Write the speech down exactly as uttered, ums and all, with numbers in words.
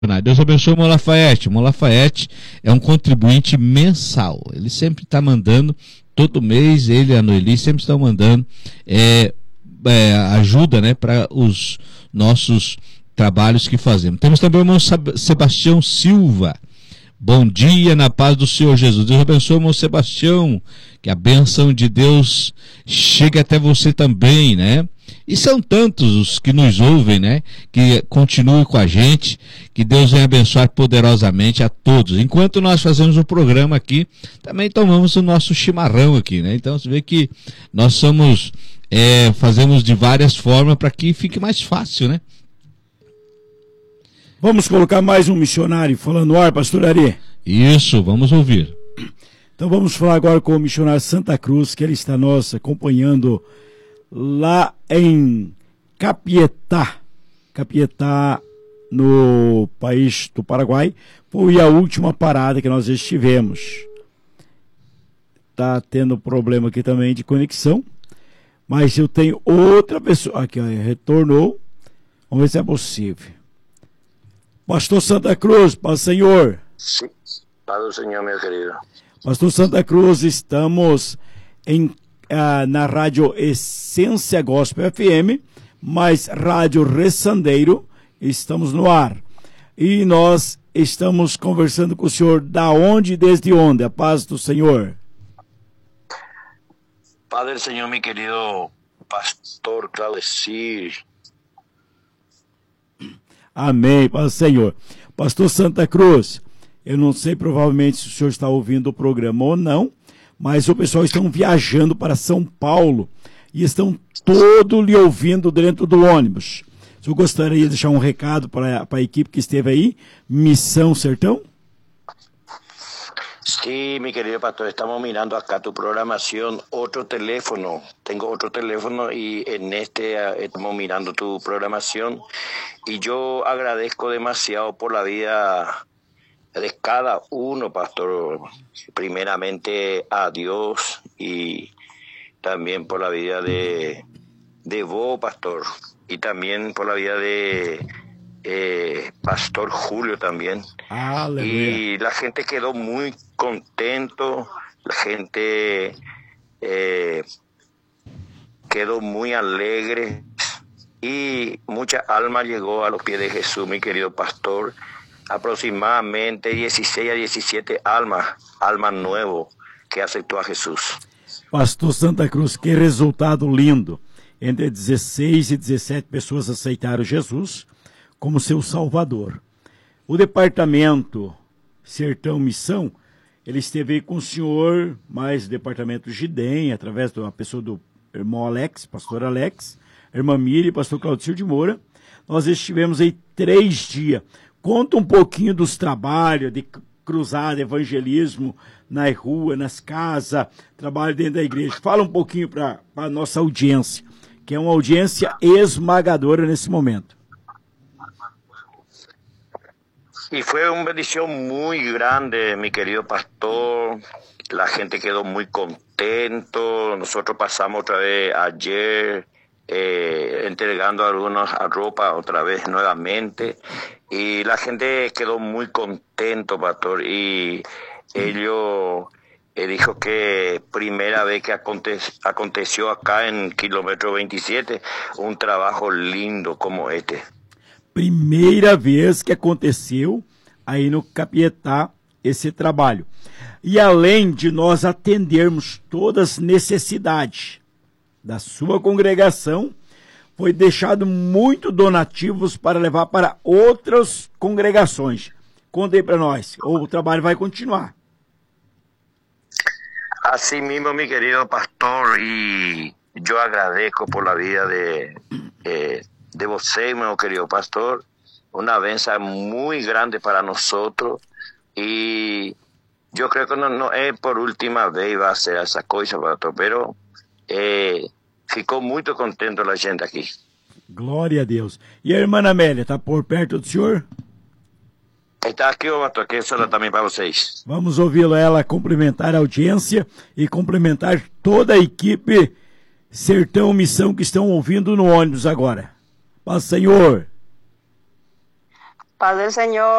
Deus abençoe o Irmão Lafayette. O Irmão Lafayette é um contribuinte mensal. Ele sempre está mandando, todo mês, ele e a Noeli sempre estão mandando é, é, ajuda, né, para os nossos trabalhos que fazemos. Temos também o irmão Sebastião Silva. Bom dia, na paz do Senhor Jesus. Deus abençoe o irmão Sebastião. Que a bênção de Deus chegue até você também, né? E são tantos os que nos ouvem, né? Que continuem com a gente, que Deus venha abençoar poderosamente a todos. Enquanto nós fazemos o programa aqui, também tomamos o nosso chimarrão aqui, né? Então você vê que nós somos, é, fazemos de várias formas para que fique mais fácil, né? Vamos colocar mais um missionário falando no ar, pastor Ari? Isso, vamos ouvir. Então vamos falar agora com o missionário Santa Cruz, que ele está nos acompanhando lá em Capietá, Capietá, no país do Paraguai. Foi a última parada que nós estivemos. Está tendo problema aqui também de conexão, mas eu tenho outra pessoa, aqui ó, retornou, vamos ver se é possível. Pastor Santa Cruz, paz do Senhor. Sim, paz do Senhor, meu querido. Pastor Santa Cruz, estamos em Uh, na rádio Essência Gospel F M, mas rádio Ressandeiro, estamos no ar. E nós estamos conversando com o senhor da onde e desde onde? A paz do Senhor. Padre do Senhor, meu querido pastor Claudecir. Amém, paz do Senhor. Pastor Santa Cruz, eu não sei provavelmente se o senhor está ouvindo o programa ou não, mas o pessoal estão viajando para São Paulo e estão todo lhe ouvindo dentro do ônibus. O senhor gostaria de deixar um recado para, para a equipe que esteve aí, Missão Sertão? Sim, meu querido pastor, estamos mirando acá tu programação, outro teléfono, tenho outro teléfono e neste estamos mirando tu programação e eu agradeço demasiado por la vida de cada uno, pastor, primeramente a Dios y también por la vida de, de vos, pastor, y también por la vida de eh, pastor Julio también. Aleluya. Y la gente quedó muy contento, la gente eh, quedó muy alegre y mucha alma llegó a los pies de Jesús, mi querido pastor. Aproximadamente dieciséis a diecisiete almas, almas nuevos que aceptou a Jesus. Pastor Santa Cruz, que resultado lindo. Entre dezesseis e dezessete pessoas aceitaram Jesus como seu Salvador. O departamento Sertão Missão, ele esteve aí com o senhor, mais o departamento Gidem, através da pessoa do irmão Alex, pastor Alex, irmã Miri e pastor Claudio de Moura. Nós estivemos aí três dias. Conta um pouquinho dos trabalhos de cruzada, evangelismo na rua, nas casas, trabalho dentro da igreja. Fala um pouquinho para a nossa audiência, que é uma audiência esmagadora nesse momento. E foi uma bendição muito grande, meu querido pastor. A gente quedou muito contente. Nós passamos outra vez ayer eh, entregando algunas ropa otra vez nuevamente. Y la gente quedó muy contento, pastor, y ellos eh, dijo que primera vez que aconte aconteció acá en kilómetro veintisiete un trabajo lindo como este. Primeira vez que aconteceu aí no Capietá esse trabalho. E além de nós atendermos todas as necessidades da sua congregação, foi deixado muito donativos para levar para outras congregações. Conta aí para nós, o trabalho vai continuar. Así mismo, mi querido pastor, y yo agradezco por la vida de, eh, de você, meu querido pastor, una bendición muy grande para nosotros, y yo creo que no, no es por última vez va a ser esa cosa, pastor, pero eh, ficou muito contente a gente aqui. Glória a Deus. E a irmã Amélia, está por perto do senhor? Está aqui, ô pastor, aqui é também para vocês. Vamos ouvi-la, ela cumprimentar a audiência e cumprimentar toda a equipe Sertão Missão que estão ouvindo no ônibus agora. Paz, Senhor. Paz del Señor.